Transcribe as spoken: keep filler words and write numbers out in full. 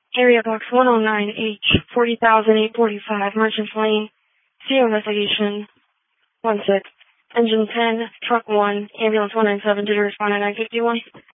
Area box one oh nine H, forty thousand eight forty-five, Merchants Lane. C O investigation. one six. Engine ten, truck one, ambulance one nine seven, did you respond at nine fifty-one?